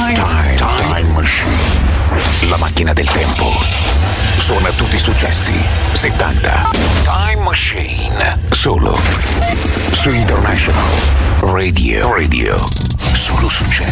Time Machine. La macchina del tempo. Suona tutti i successi 70. Time Machine. Solo su International Radio. Solo successi.